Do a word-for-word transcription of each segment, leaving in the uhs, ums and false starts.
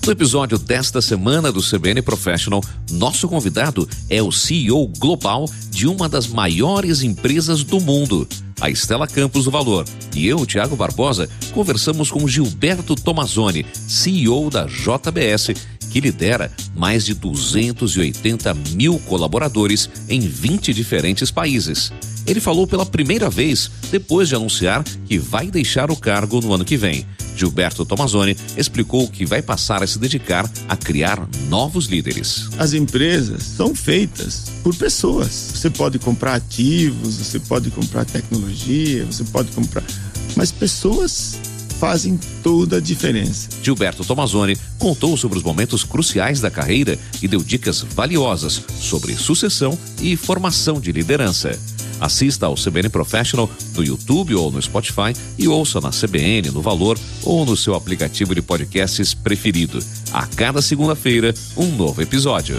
No episódio desta semana do C B N Professional, nosso convidado é o C E O global de uma das maiores empresas do mundo, a Stella Campos do Valor. E eu, Thiago Barbosa, conversamos com Gilberto Tomazoni, C E O da J B S, que lidera mais de duzentos e oitenta mil colaboradores em vinte diferentes países. Ele falou pela primeira vez depois de anunciar que vai deixar o cargo no ano que vem. Gilberto Tomazoni explicou que vai passar a se dedicar a criar novos líderes. As empresas são feitas por pessoas. Você pode comprar ativos, você pode comprar tecnologia, você pode comprar... Mas pessoas fazem toda a diferença. Gilberto Tomazoni contou sobre os momentos cruciais da carreira e deu dicas valiosas sobre sucessão e formação de liderança. Assista ao C B N Professional no YouTube ou no Spotify e ouça na C B N, no Valor ou no seu aplicativo de podcasts preferido. A cada segunda-feira, um novo episódio.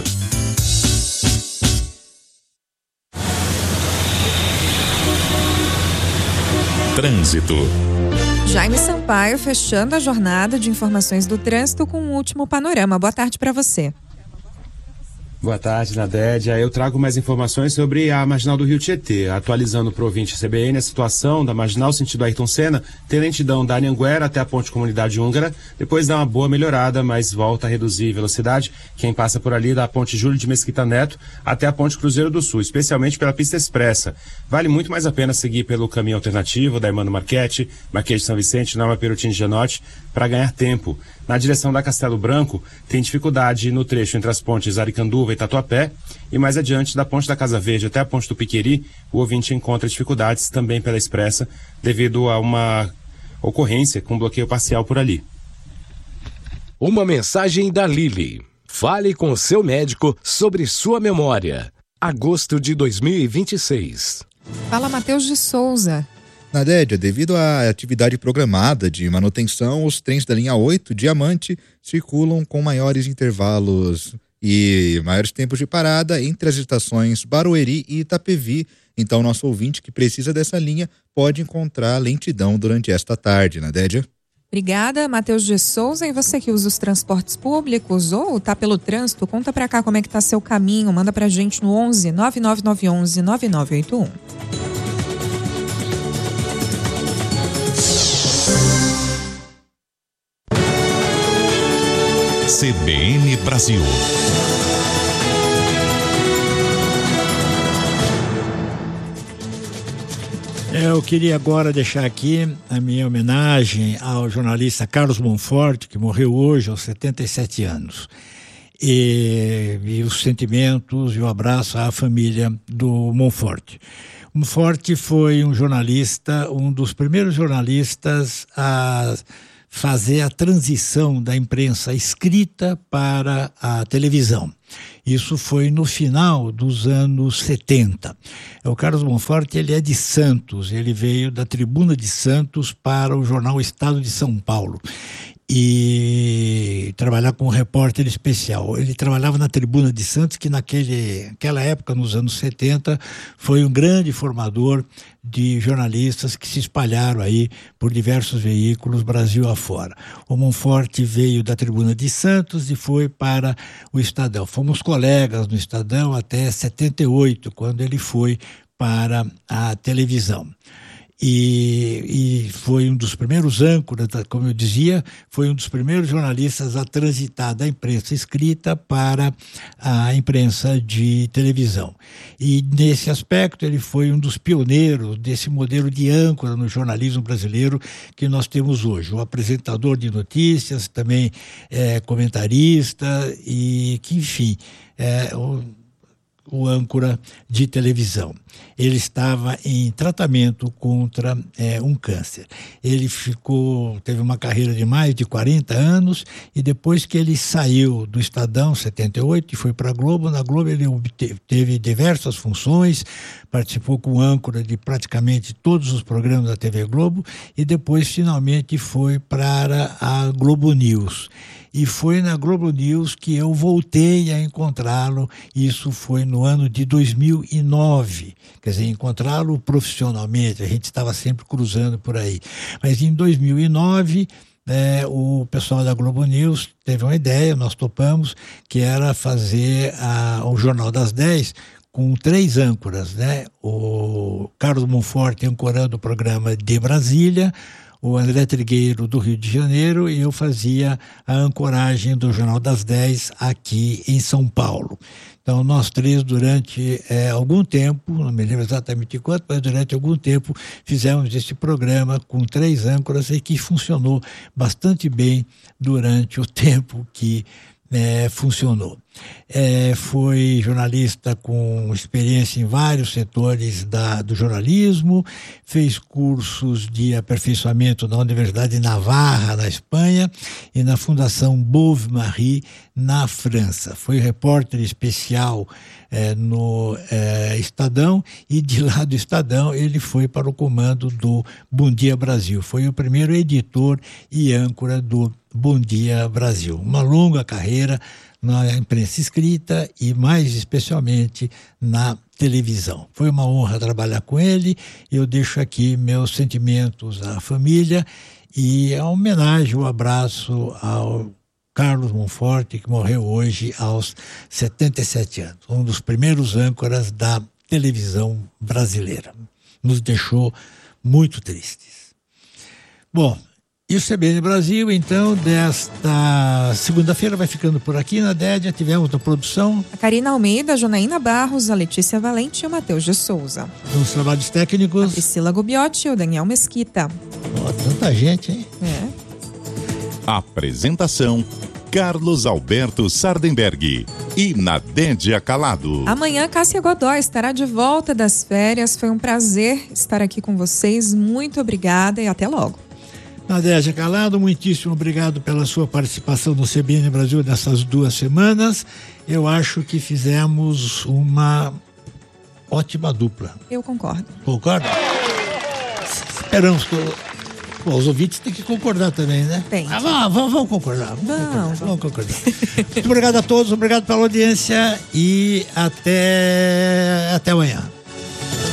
Trânsito. Jaime Sampaio fechando a jornada de informações do trânsito com um último panorama. Boa tarde para você. Boa tarde, Nadédia. Eu trago mais informações sobre a Marginal do Rio Tietê. Atualizando para o ouvinte C B N a situação da Marginal sentido Ayrton Senna, tem lentidão da Anhanguera até a Ponte Comunidade Húngara, depois dá uma boa melhorada, mas volta a reduzir velocidade. Quem passa por ali da Ponte Júlio de Mesquita Neto até a Ponte Cruzeiro do Sul, especialmente pela pista expressa. Vale muito mais a pena seguir pelo caminho alternativo da Emmanuel Marchetti, Marquês de São Vicente, Norma Perutini de Gianotti, para ganhar tempo. Na direção da Castelo Branco, tem dificuldade no trecho entre as pontes Aricanduva e Tatuapé, e mais adiante, da ponte da Casa Verde até a ponte do Piqueri, o ouvinte encontra dificuldades também pela expressa, devido a uma ocorrência com bloqueio parcial por ali. Uma mensagem da Lilly. Fale com o seu médico sobre sua memória. Agosto de dois mil e vinte e seis. Fala, Matheus de Souza. Nadédia, devido à atividade programada de manutenção, os trens da linha oito Diamante circulam com maiores intervalos e maiores tempos de parada entre as estações Barueri e Itapevi. Então, nosso ouvinte que precisa dessa linha pode encontrar lentidão durante esta tarde, Nadédia. Obrigada, Matheus de Souza. E você que usa os transportes públicos ou tá pelo trânsito, conta pra cá como é que tá seu caminho. Manda pra gente no onze nove nove nove onze nove nove oito um. C B N Brasil. Eu queria agora deixar aqui a minha homenagem ao jornalista Carlos Monforte, que morreu hoje aos setenta e sete anos. E, e os sentimentos e o abraço à família do Monforte. Monforte foi um jornalista, um dos primeiros jornalistas a fazer a transição da imprensa escrita para a televisão. Isso foi no final dos anos setenta. O Carlos Monforte, ele é de Santos, ele veio da Tribuna de Santos para o jornal Estado de São Paulo e trabalhar como repórter especial. Ele trabalhava na Tribuna de Santos, que naquele, naquela época, nos anos setenta, foi um grande formador de jornalistas que se espalharam aí por diversos veículos, Brasil afora. O Monforte veio da Tribuna de Santos e foi para o Estadão. Fomos colegas no Estadão até setenta e oito, quando ele foi para a televisão. E, e foi um dos primeiros âncoras, como eu dizia, foi um dos primeiros jornalistas a transitar da imprensa escrita para a imprensa de televisão. E nesse aspecto ele foi um dos pioneiros desse modelo de âncora no jornalismo brasileiro que nós temos hoje. O apresentador de notícias, também é, comentarista e que, enfim, é, o, o âncora de televisão. Ele estava em tratamento contra é, um câncer. Ele ficou, teve uma carreira de mais de quarenta anos e depois que ele saiu do Estadão, em setenta e oito, e foi para a Globo, na Globo ele obteve, teve diversas funções, participou como âncora de praticamente todos os programas da T V Globo e depois finalmente foi para a Globo News. E foi na Globo News que eu voltei a encontrá-lo, isso foi no ano de dois mil e nove, quer dizer, encontrá-lo profissionalmente, a gente estava sempre cruzando por aí. Mas em dois mil e nove, é, o pessoal da Globo News teve uma ideia, nós topamos, que era fazer a, o Jornal das dez com três âncoras, né? O Carlos Monforte ancorando o programa de Brasília, o André Trigueiro do Rio de Janeiro, e eu fazia a ancoragem do Jornal das dez aqui em São Paulo. Então, nós três, durante é, algum tempo, não me lembro exatamente quanto, mas durante algum tempo fizemos esse programa com três âncoras e que funcionou bastante bem durante o tempo que é, funcionou. É, foi jornalista com experiência em vários setores da, do jornalismo, fez cursos de aperfeiçoamento na Universidade Navarra, na Espanha, e na Fundação Bovary, na França. Foi repórter especial é, no é, Estadão, e de lá do Estadão ele foi para o comando do Bom Dia Brasil. Foi o primeiro editor e âncora do Bom Dia Brasil. Uma longa carreira na imprensa escrita e mais especialmente na televisão. Foi uma honra trabalhar com ele. Eu deixo aqui meus sentimentos à família e a homenagem, um abraço ao Carlos Monforte, que morreu hoje aos setenta e sete anos, um dos primeiros âncoras da televisão brasileira. Nos deixou muito tristes. Bom, e o C B N Brasil, então, desta segunda-feira vai ficando por aqui. Na Dédia tivemos na produção a Karina Almeida, a Janaína Barros, a Letícia Valente e o Matheus de Souza. Nos trabalhos técnicos, a Priscila Gubiotti e o Daniel Mesquita. Oh, tanta gente, hein? É. Apresentação: Carlos Alberto Sardenberg e Nadédia Calado. Amanhã, Cássia Godoy estará de volta das férias. Foi um prazer estar aqui com vocês. Muito obrigada e até logo. Nadédia Calado, muitíssimo obrigado pela sua participação no C B N Brasil nessas duas semanas. Eu acho que fizemos uma ótima dupla. Eu concordo. Concorda? Esperamos que... Bom, os ouvintes têm que concordar também, né? Tem. Ah, vamos, vamos, vamos concordar. Vamos, vamos, concordar, vamos concordar. Muito obrigado a todos, obrigado pela audiência e até, até amanhã.